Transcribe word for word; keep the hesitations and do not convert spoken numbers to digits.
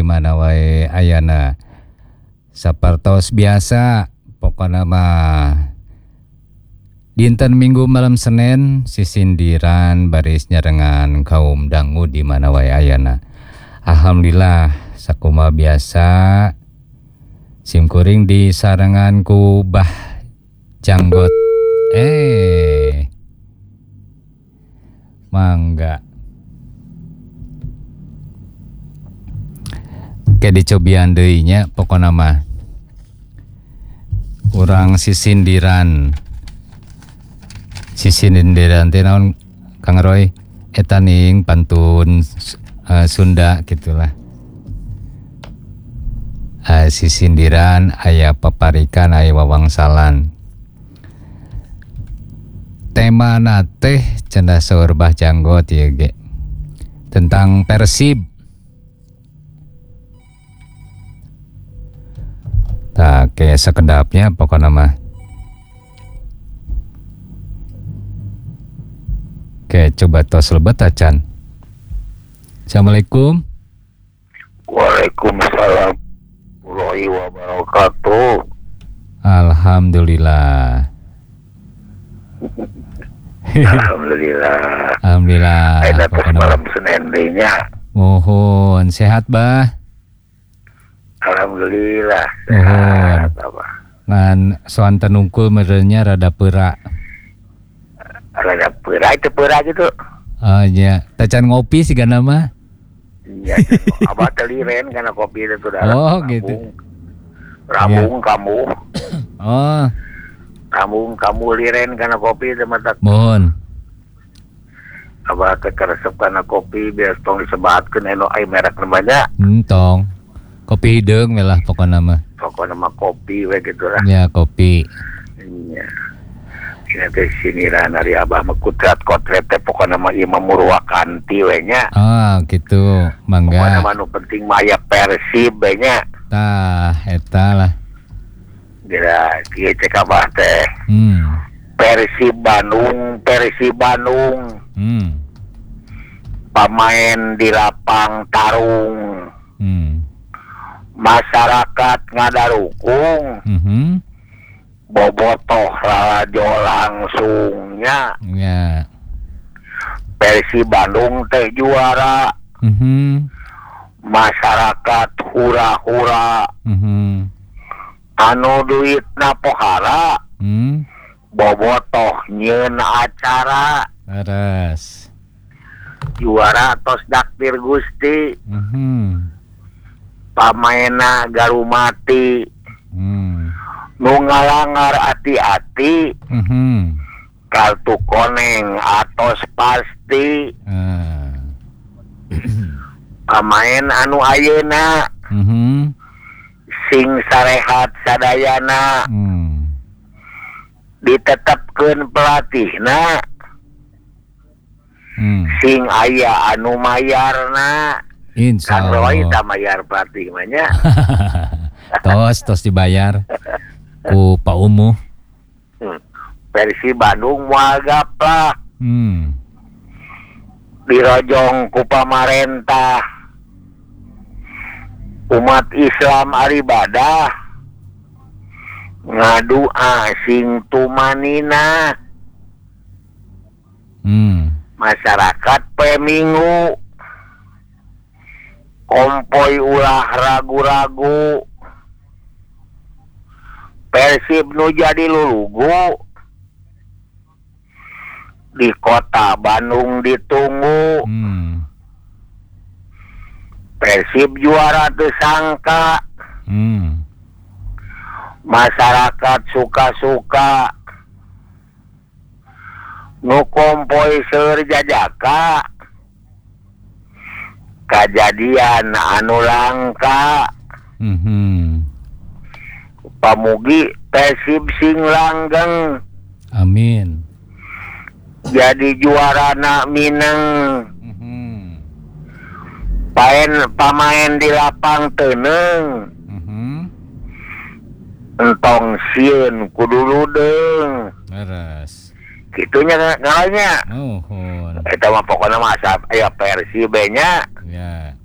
di mana wae ayana. Sapertos biasa pokona mah dinten Minggu malam Senin sisindiran baris nyarengan kaum dangu di mana wae ayana. Alhamdulillah sakumaha biasa simkuring di sarangan ku Bah Janggot. Eh mangga kayak dicobian deui nya pokona mah urang sisindiran sisindiran teh naon Kang Roy eta ning pantun uh, Sunda gitulah. Uh, sisindiran aya paparikan aya wawangsalan. Tema nate cenah saur Bah Janggot ieu ge tentang Persib. Tah kayak sekedapnya pokoknya mah. Oke, coba tos lebet acan. Assalamualaikum. Waalaikumsalam warahmatullahi wabarakatuh. Alhamdulillah. Alhamdulillah. Alhamdulillah. Aida tos malam Senin deui nya. Mohon sehat Bah. Alhamdulillah. Mohon. Sehat apa? Ngan soan tenungkul merenya rada peura. Rada peura itu peura gitu. Oh iya, tacan ngopi sih gana mah. Iya, abah teliren karena kopi itu dah. Oh gitu. Rambung ya. Kamu. Oh. Rambung kamu liren karena kopi itu mata. Mohon. Abah teh karesep karena kopi biar tong disebatkeun eno ai merek namanya. Entong. Kopi hideung melah pokona mah. Pokona mah kopi we gitu lah. Ya, kopi. Iya. Ini teh siniran dari abah mah kutrat kotret teh pokona mah ieu mah Murwakanti we nya. Ah, gitu. Mangga. Pokona mah nu penting mah aya Persib we nya. Tah, eta lah. Gila, kieu cek abah teh. Hmm. Persib Bandung, Persib Bandung. Hmm. Pamain di lapang tarung. Hmm. Masyarakat ngadarukung. Mhm. Bobotoh rajo langsungnya. Ya. Persib Bandung teh juara. Mhm. Masyarakat hura-hura. Mhm. Anu duitna pohara. Hmm. Bobotoh nyeun acara. Laras. Juara tos daktir Gusti. Mhm. Pamaena garumati. Hmm. Nu ngalangar ati-ati. Mhm. Kartu koneng atos pasti. Ah. Pamain anu ayeuna Mhm. sing sarehat sadayana. Hmm. Ditetepkeun pelatihna Hmm. sing aya anu mayarna. Insya Kang Roy Allah. tak mayar pelatih mah nya. tos tos dibayar ku Pak Umuh. Persib Bandung moal gaplak Hmm. dirojong ku pamarentah. Umat Islam aribadah ngadu asing tumanina. Hmm. Masyarakat peminggu kompoi ulah ragu-ragu. Persib nu jadi lulugu di kota Bandung ditunggu. Hmm. Persib juara teu sangka. Hmm. Masyarakat suka-suka. Nu kompoi seur jajaka. Kajadian anu langka. Mhm. Pamugi Persib sing langgeng. Amin. Jadi juarana Mineng. Mhm. Paen pamain di lapang teuneng. Mhm. Entong sieun kudu ludeung. Laras. Kitunya ngalanya. Nuhun. Eta mah pokona mah asap aya Persib nya. Ya.